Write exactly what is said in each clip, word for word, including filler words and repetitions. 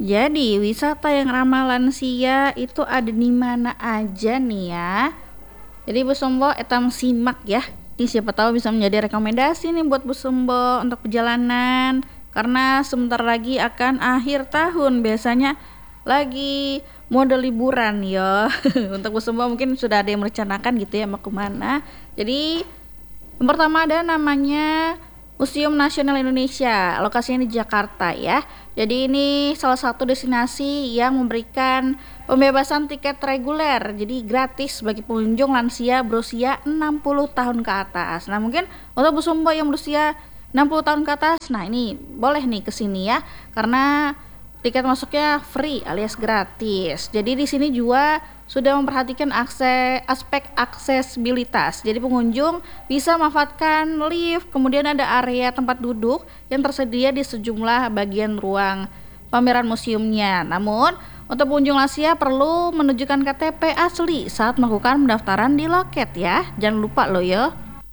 Jadi, wisata yang ramah lansia itu ada di mana aja nih ya. Jadi Bu Sumbo etam simak ya. Ini siapa tahu bisa menjadi rekomendasi nih buat Bu Sumbo untuk perjalanan. Karena sebentar lagi akan akhir tahun, biasanya lagi mode liburan ya. Untuk Bu Sumbo mungkin sudah ada yang merencanakan gitu ya mau kemana. Jadi yang pertama ada namanya Museum Nasional Indonesia, lokasinya di Jakarta ya. Jadi ini salah satu destinasi yang memberikan pembebasan tiket reguler, jadi gratis bagi pengunjung lansia berusia enam puluh tahun ke atas. Nah mungkin untuk Bu Sumbo yang berusia enam puluh tahun ke atas, nah ini boleh nih ke sini ya, karena tiket masuknya free alias gratis. Jadi di sini juga sudah memperhatikan akses aspek aksesibilitas. Jadi pengunjung bisa memanfaatkan lift, kemudian ada area tempat duduk yang tersedia di sejumlah bagian ruang pameran museumnya. Namun untuk pengunjung lansia perlu menunjukkan K T P asli saat melakukan pendaftaran di loket ya. Jangan lupa loh ya.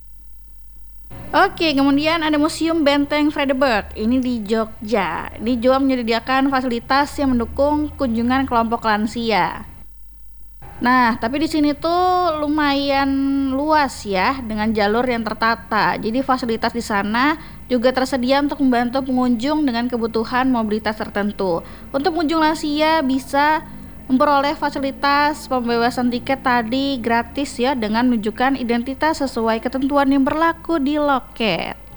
Oke, kemudian ada Museum Benteng Fredebert. Ini di Jogja. Ini juga menyediakan fasilitas yang mendukung kunjungan kelompok lansia. Nah, tapi di sini tuh lumayan luas ya dengan jalur yang tertata. Jadi fasilitas di sana juga tersedia untuk membantu pengunjung dengan kebutuhan mobilitas tertentu. Untuk pengunjung lansia bisa memperoleh fasilitas pembebasan tiket tadi gratis ya dengan menunjukkan identitas sesuai ketentuan yang berlaku di loket.